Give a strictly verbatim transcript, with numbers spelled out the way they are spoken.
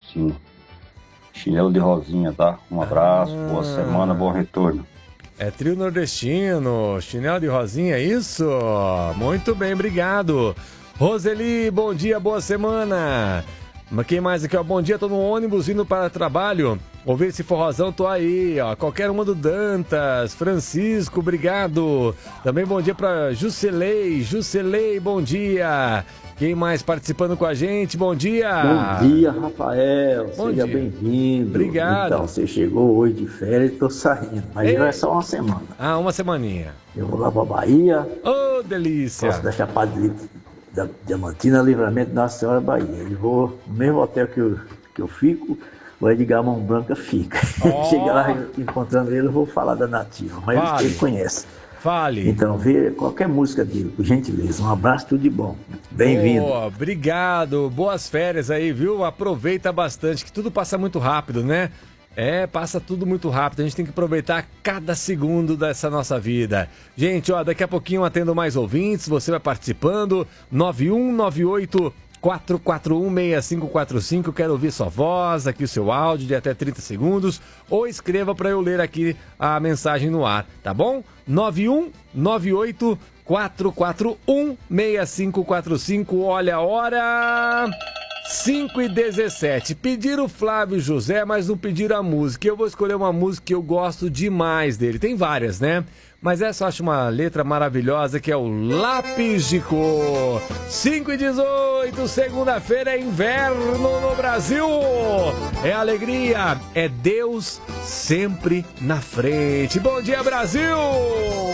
nordestino. Chinelo de Rosinha, tá? Um abraço, ah. boa semana, bom retorno. É trio nordestino, chinelo de Rosinha, é isso? Muito bem, obrigado. Roseli, bom dia, boa semana. Mas quem mais aqui, ó? Bom dia, tô no ônibus indo para trabalho. Ouvir esse forrozão, tô aí, ó. Qualquer uma do Dantas. Francisco, obrigado. Também bom dia para Jucelei. Jucelei, bom dia. Quem mais participando com a gente? Bom dia. Bom dia, Rafael. Bom Seja dia. bem-vindo. Obrigado. Então, você chegou hoje de férias e tô saindo. Mas Ei. não é só uma semana. Ah, uma semaninha. Eu vou lá pra Bahia. Ô, oh, delícia. Posso da Chapada da Diamantina, Livramento da Senhora Bahia. E vou no mesmo hotel que eu, que eu fico, o Edgar Mão Branca fica. Oh. Chegar lá encontrando ele, eu vou falar da Nativa. Mas vale. Ele conhece. Fale. Então, vê qualquer música dele, por gentileza. Um abraço, tudo de bom. Bem-vindo. Oh, obrigado. Boas férias aí, viu? Aproveita bastante, que tudo passa muito rápido, né? É, passa tudo muito rápido. A gente tem que aproveitar cada segundo dessa nossa vida. Gente, ó, daqui a pouquinho eu atendo mais ouvintes. Você vai participando. nove um nove oito quatro quatro um seis cinco quatro cinco. Quero ouvir sua voz, aqui o seu áudio de até trinta segundos. Ou escreva para eu ler aqui a mensagem no ar, tá bom? nove um nove oito quatro quatro um seis cinco quatro cinco. Olha a hora... cinco e dezessete. Pediram o Flávio José, mas não pediram a música. Eu vou escolher uma música que eu gosto demais dele. Tem várias, né? Mas essa eu acho uma letra maravilhosa, que é o Lápis de Cor. cinco e dezoito, segunda-feira é inverno no Brasil. É alegria, é Deus sempre na frente. Bom dia, Brasil!